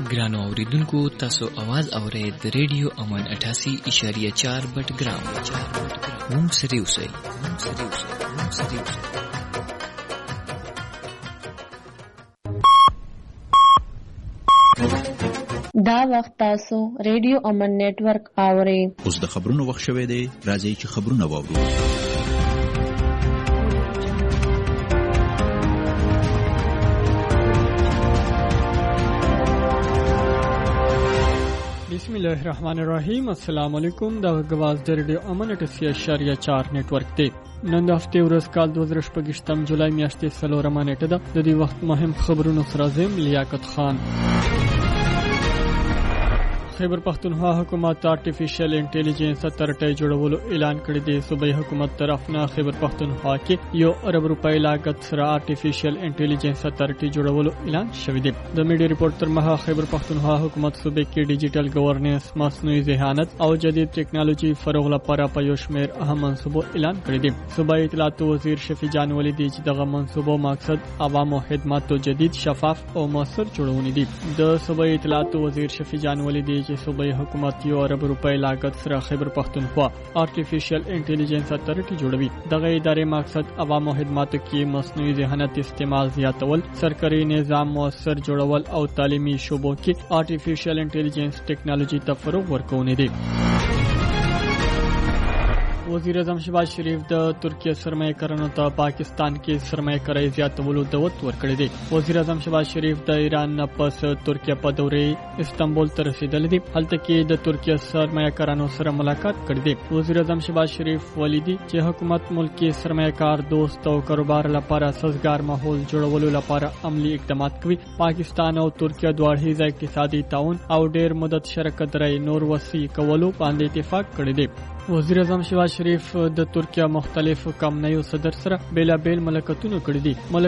ګرانو اوریدونکو تاسو आवाज اورئ د ریډیو امن 88.4 بټګرام مونږ سره اوسئ. دا وخت تاسو ریډیو امن نتورک اورئ. اوس د خبرونو وخت شوه دی. راځئ چې خبرونه واورو. بسم الله الرحمن الرحیم. السلام علیکم. دا غواز د ریډیو امن 88.4 نتورک دی. نن د هفته ورځ کال 2025 جولای میاشتې 4 نیټه ده. د دې وخت مهم خبرونو سره زم لیاقت خان. خیبر پختونخوا حکومت آرټیفیشل انټيليجنس اتارټي جوړولو اعلان کړی دی. صوبایي حکومت طرفنا خیبر پختونخوا کې €1 ارب لاګت سره آرټیفیشل انټيليجنس اتارټي جوړولو اعلان شوی دی. د میډیا ریپورت تر مخه خیبر پختونخوا حکومت صوبې کې ډیجیټل ګورننس، مصنوعي ذهانت او جدید ټیکنالوژي فروغ لپاره په یو شمېر اهم منصوبو اعلان کړی دی. صوبایي اطلاعات وزیر شفیع جان ولیدي چې دغه منصوبو مقصد عوامو خدماتو جدید، شفاف او موثر جوړونه دي. د صوبایي اطلاعات وزیر شفیع جان ولیدي چې صوبایي حکومت €1 ارب لاګت سره خیبر پختونخوا آرټیفیشل انټيليجنس اتارټي جوړوي. دغه ادارې مقصد عوامو خدماتو کې مصنوعي ذهانت استعمال زیاتول، سرکاري نظام موثر جوړول او تعلیمي شوبو کې آرټیفیشل انټيليجنس ټیکنالوژي ته فروغ ورکول دي. وزیر اعظم شهباز شریف د ترکیه سرمایه کارانو ته پاکستان کې سرمایه کاري زیاتولو دعوت ورکړی دی. وزیر اعظم شهباز شریف د ایران نه پس ترکیه په دورې استانبول ته رسیدلی دی. هلته کې د ترکیه سرمایه کارانو سره ملاقات کړی دی. وزیر اعظم شهباز شریف ولیدي چې حکومت ملکی سرمایه کار دوست او کاروبار لپاره سازگار ماحول جوړولو لپاره عملی اقدامات کوي. پاکستان او ترکیه دواړه اقتصادي تعاون او ډیر مدت شراکت رای نور وسیع کولو باندې اتفاق کړی دی. وزیر اعظم شهباز شریف د ترکیه مختلف کمپنیو صدر سره بیلابیل ملاقاتونه کړي دي.